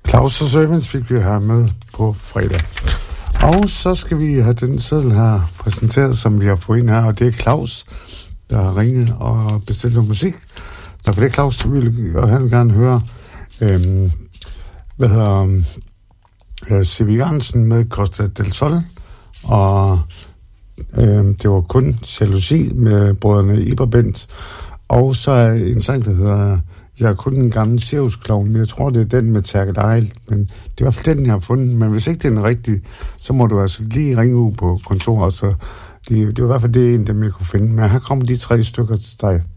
Claus og Servants fik vi her med på fredag. Og så skal vi have den seddel her præsenteret, som vi har fået ind her, og det er Claus, der har ringet og bestilt noget musik. Så for det, Claus, han vil gerne høre, C.V. Jørgensen med Costa del Sol, og det var kun jalousi med brødrene Iberbent, og så er en sang, der hedder Jeg er kun en gammel cirkusklovn, men jeg tror, det er den med Terket Ejl, men det er i hvert fald den, jeg har fundet, men hvis ikke det er den rigtige, så må du altså lige ringe ud på kontoret, så det var i hvert fald det en, dem jeg kunne finde, men her kommer de 3 stykker til dig.